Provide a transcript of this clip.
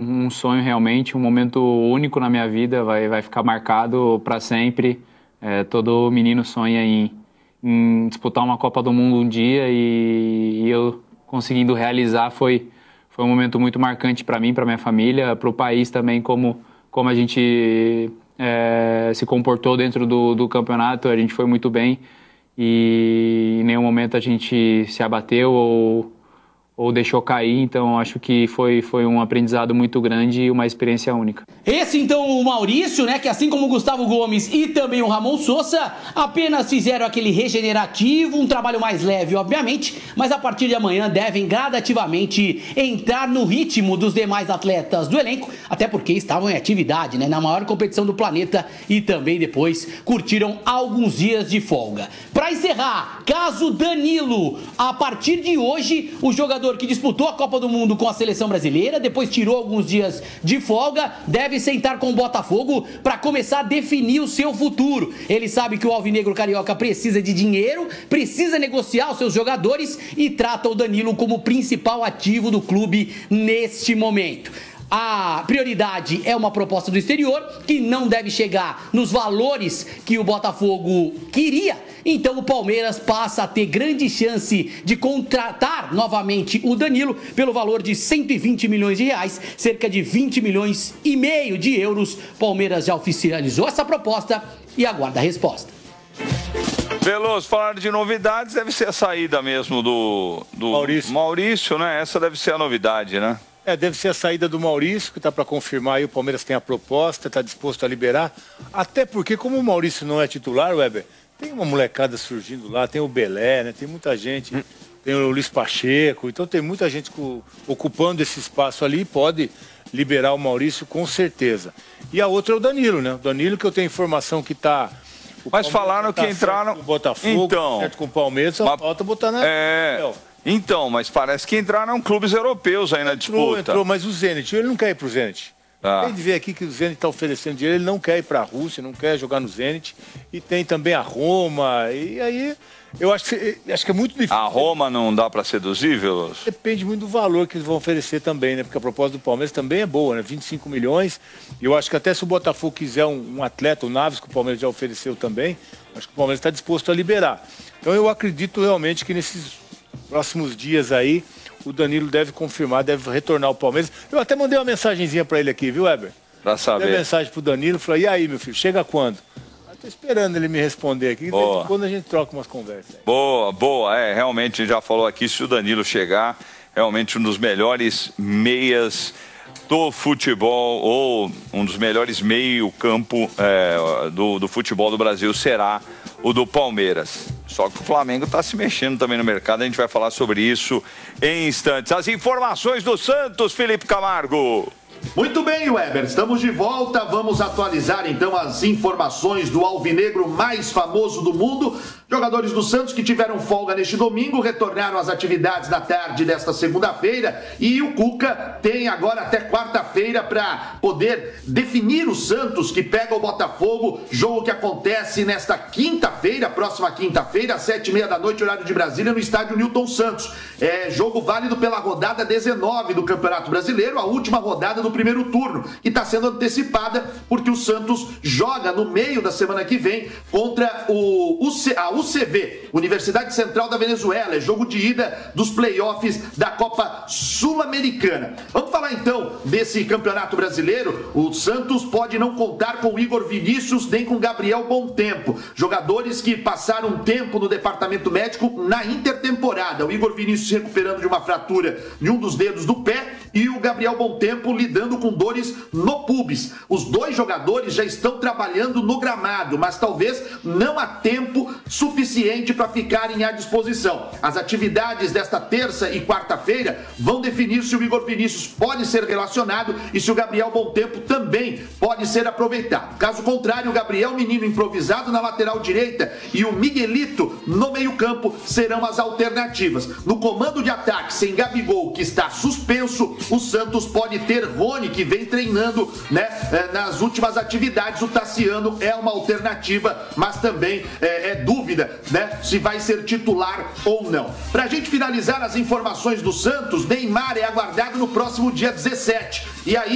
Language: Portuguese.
um sonho realmente, um momento único na minha vida, vai ficar marcado para sempre. Todo menino sonha em disputar uma Copa do Mundo um dia e eu conseguindo realizar foi um momento muito marcante para mim, para minha família, para o país também, como a gente se comportou dentro do campeonato. A gente foi muito bem e em nenhum momento a gente se abateu ou deixou cair, então acho que foi um aprendizado muito grande e uma experiência única. Esse então o Maurício, né, que assim como o Gustavo Gomes e também o Ramon Sosa, apenas fizeram aquele regenerativo, um trabalho mais leve, obviamente, mas a partir de amanhã devem gradativamente entrar no ritmo dos demais atletas do elenco, até porque estavam em atividade, né, na maior competição do planeta e também depois curtiram alguns dias de folga. Para encerrar, caso Danilo, a partir de hoje, o jogador que disputou a Copa do Mundo com a seleção brasileira, depois tirou alguns dias de folga, deve sentar com o Botafogo para começar a definir o seu futuro. Ele sabe que o alvinegro carioca precisa de dinheiro, precisa negociar os seus jogadores e trata o Danilo como principal ativo do clube neste momento. A prioridade é uma proposta do exterior que não deve chegar nos valores que o Botafogo queria. Então o Palmeiras passa a ter grande chance de contratar novamente o Danilo pelo valor de 120 milhões de reais, cerca de 20 milhões e meio de euros. Palmeiras já oficializou essa proposta e aguarda a resposta. Veloso, falaram de novidades, deve ser a saída mesmo do Maurício, né? Essa deve ser a novidade, né? Deve ser a saída do Maurício, que está para confirmar aí. O Palmeiras tem a proposta, está disposto a liberar. Até porque, como o Maurício não é titular, Weber, tem uma molecada surgindo lá, tem o Belé, né? Tem muita gente, tem o Luiz Pacheco. Então tem muita gente ocupando esse espaço ali e pode liberar o Maurício com certeza. E a outra é o Danilo, né? O Danilo, que eu tenho informação que está... Mas falaram que entraram... Com o Botafogo, então, certo com o Palmeiras, só falta botar na... Então, mas parece que entraram clubes europeus aí na disputa. Entrou, mas o Zenit, ele não quer ir pro Zenit. Tem de ver aqui que o Zenit está oferecendo dinheiro, ele não quer ir para a Rússia, não quer jogar no Zenit. E tem também a Roma, e aí eu acho que é muito difícil. A Roma não dá para seduzir, Veloso? Depende muito do valor que eles vão oferecer também, né? Porque a proposta do Palmeiras também é boa, né? 25 milhões. E eu acho que até se o Botafogo quiser um atleta, o Naves, que o Palmeiras já ofereceu também, acho que o Palmeiras está disposto a liberar. Então eu acredito realmente que nesses próximos dias aí, o Danilo deve confirmar, deve retornar ao Palmeiras. Eu até mandei uma mensagenzinha para ele aqui, viu, Weber? Para saber. Mandei mensagem pro Danilo, falei, e aí, meu filho, chega quando? Tô esperando ele me responder aqui, desde quando a gente troca umas conversas. Aí. Boa, realmente já falou aqui, se o Danilo chegar, realmente um dos melhores meias do futebol, ou um dos melhores meio-campo do futebol do Brasil será o do Palmeiras. Só que o Flamengo está se mexendo também no mercado, a gente vai falar sobre isso em instantes. As informações do Santos, Felipe Camargo. Muito bem, Weber, estamos de volta, vamos atualizar então as informações do alvinegro mais famoso do mundo. Jogadores do Santos que tiveram folga neste domingo retornaram às atividades na tarde desta segunda-feira e o Cuca tem agora até quarta-feira para poder definir o Santos, que pega o Botafogo, jogo que acontece nesta quinta-feira, próxima quinta-feira, às 7h30 da noite, horário de Brasília, no estádio Newton Santos. É jogo válido pela rodada 19 do Campeonato Brasileiro, a última rodada do primeiro turno, que está sendo antecipada porque o Santos joga no meio da semana que vem contra a UCV, Universidade Central da Venezuela. É jogo de ida dos playoffs da Copa Sul-Americana. Vamos falar então desse Campeonato Brasileiro. O Santos pode não contar com o Igor Vinícius nem com Gabriel Bontempo, jogadores que passaram um tempo no departamento médico na intertemporada. O Igor Vinícius se recuperando de uma fratura de um dos dedos do pé e o Gabriel Bontempo lidando com dores no pubis. Os dois jogadores já estão trabalhando no gramado, mas talvez não há tempo suficiente para ficarem à disposição. As atividades desta terça e quarta-feira vão definir se o Igor Vinícius pode ser relacionado e se o Gabriel Bontempo também pode ser aproveitado. Caso contrário, o Gabriel Menino improvisado na lateral direita e o Miguelito no meio-campo serão as alternativas. No comando de ataque, sem Gabigol, que está suspenso, o Santos pode ter Rony, que vem treinando, né, nas últimas atividades. O Tassiano é uma alternativa, mas também é dúvida, né, se vai ser titular ou não. Pra gente finalizar as informações do Santos, Neymar é aguardado no próximo dia 17. E aí